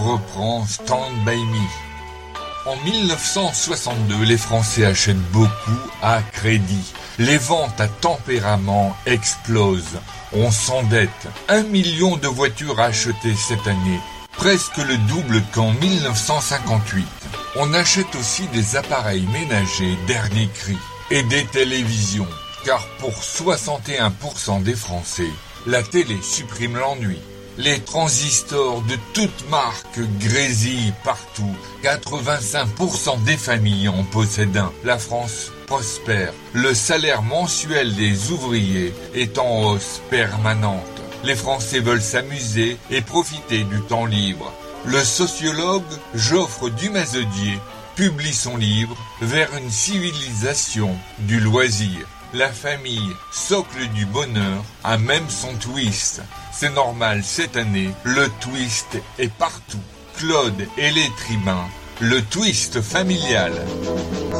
reprend Stand By Me. En 1962, les Français achètent beaucoup à crédit. Les ventes à tempérament explosent. On s'endette. 1 million de voitures achetées cette année, presque le double qu'en 1958. On achète aussi des appareils ménagers dernier cri et des télévisions, car pour 61% des Français, la télé supprime l'ennui. Les transistors de toutes marques grésillent partout. 85% des familles en possèdent un. La France prospère. Le salaire mensuel des ouvriers est en hausse permanente. Les Français veulent s'amuser et profiter du temps libre. Le sociologue Geoffre Dumazedier publie son livre « Vers une civilisation du loisir ». La famille, socle du bonheur, a même son twist. C'est normal, cette année, le twist est partout. Claude et l'être humain, le twist familial.